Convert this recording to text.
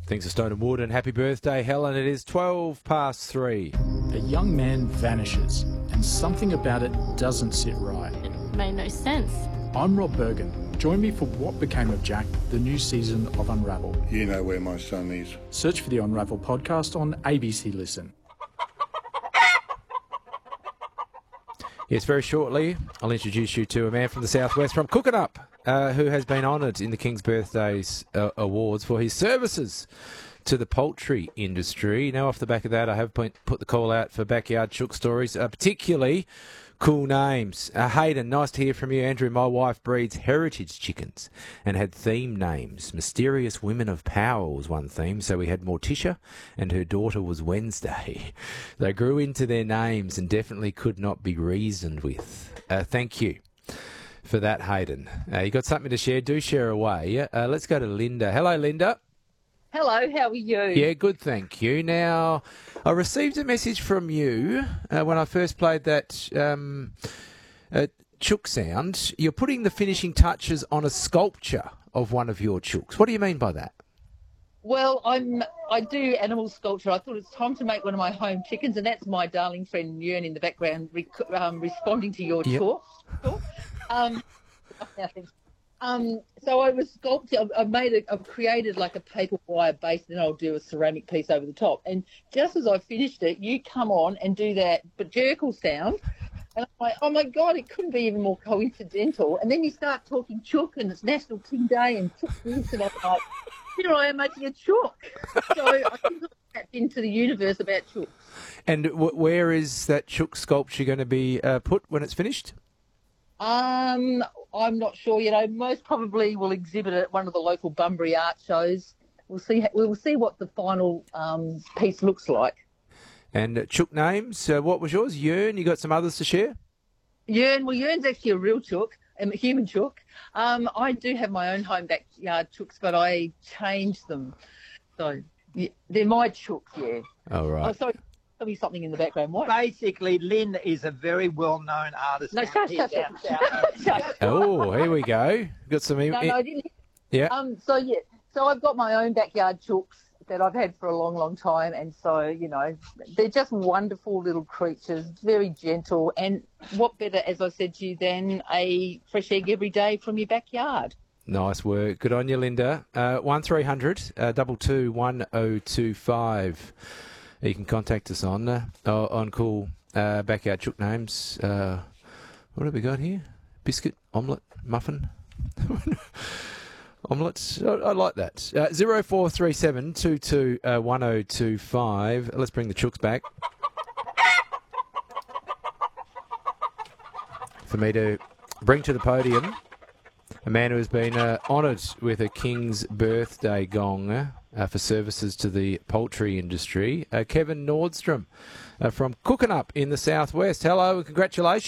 Things are Stone and Wood, and happy birthday, Helen. It is 3:12. A young man vanishes, and something about it doesn't sit right. It made no sense. I'm Rob Bergen. Join me for What Became of Jack, the new season of Unravel. You know where my son is. Search for the Unravel podcast on ABC Listen. Yes, very shortly, I'll introduce you to a man from the southwest, from Cookanup, who has been honoured in the King's Birthdays Awards for his services to the poultry industry. Now, off the back of that, I have put the call out for Backyard Chook stories, particularly cool names. Hayden, nice to hear from you. Andrew, my wife breeds heritage chickens and had theme names. Mysterious Women of Power was one theme, so we had Morticia and her daughter was Wednesday. They grew into their names and definitely could not be reasoned with. Thank you for that, Hayden. You got something to share? Do share away. Let's go to Linda. Hello, Linda. Hello, how are you? Yeah, good, thank you. Now, I received a message from you when I first played that chook sound. You're putting the finishing touches on a sculpture of one of your chooks. What do you mean by that? Well, I do animal sculpture. I thought it's time to make one of my home chickens, and that's my darling friend Yern in the background responding to your talk. So I was sculpting. I've created like a paper wire base, and then I'll do a ceramic piece over the top. And just as I finished it, you come on and do that bajirkle sound. And I'm like, oh my God, it couldn't be even more coincidental. And then you start talking chook, and it's National King Day and chook this, and I'm like, here I am making a chook. So I think I've tapped into the universe about chooks. And where is that chook sculpture going to be put when it's finished? I'm not sure. Most probably will exhibit at one of the local Bunbury art shows. We'll see what the final piece looks like. And chook names, what was yours? Yern, you got some others to share? Yern's actually a real chook, a human chook. I do have my own home backyard chooks, but I changed them. So yeah, they're my chooks, yeah. Oh, right. Oh, sorry. Tell me something in the background. What? Basically, Lynn is a very well-known artist. No, shush. Oh, here we go. Got some. No, I didn't. Yeah. So I've got my own backyard chooks that I've had for a long, long time, and so they're just wonderful little creatures, very gentle, and what better, as I said to you, than a fresh egg every day from your backyard. Nice work. Good on you, Linda. 1300 22 1025. You can contact us on cool backyard chook names. What have we got here? Biscuit, omelette, muffin. Omelettes. I like that. 0437 22 1025. Let's bring the chooks back. For me to bring to the podium a man who has been honoured with a King's Birthday gong for services to the poultry industry. Kevin Nordstrom from Cookanup in the southwest. Hello and congratulations.